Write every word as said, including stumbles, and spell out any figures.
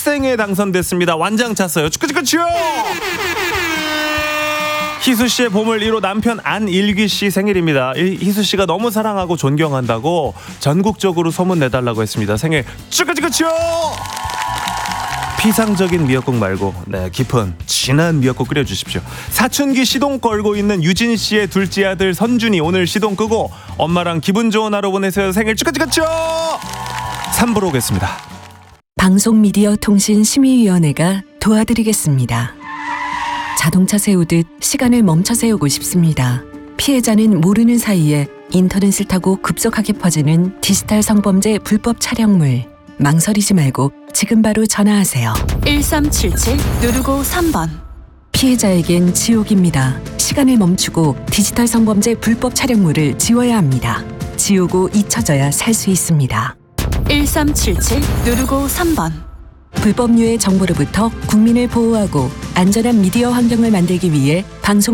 생에 당선됐습니다. 완장 찼어요. 축하축하축! 희수씨의 보물 일 호 남편 안일귀씨 생일입니다. 희수씨가 너무 사랑하고 존경한다고 전국적으로 소문내달라고 했습니다. 생일 축하축하축! 피상적인 미역국 말고 네, 깊은 진한 미역국 끓여주십시오. 사춘기 시동 걸고 있는 유진씨의 둘째 아들 선준이 오늘 시동 끄고 엄마랑 기분 좋은 하루 보내세요. 생일 축하축하축! 삼 부로 오겠습니다. 방송미디어통신심의위원회가 도와드리겠습니다. 자동차 세우듯 시간을 멈춰 세우고 싶습니다. 피해자는 모르는 사이에 인터넷을 타고 급속하게 퍼지는 디지털 성범죄 불법 촬영물. 망설이지 말고 지금 바로 전화하세요. 일삼칠칠 누르고 삼 번. 피해자에겐 지옥입니다. 시간을 멈추고 디지털 성범죄 불법 촬영물을 지워야 합니다. 지우고 잊혀져야 살 수 있습니다. 일삼칠칠 누르고 삼 번. 불법 유해 정보로부터 국민을 보호하고 안전한 미디어 환경을 만들기 위해 방송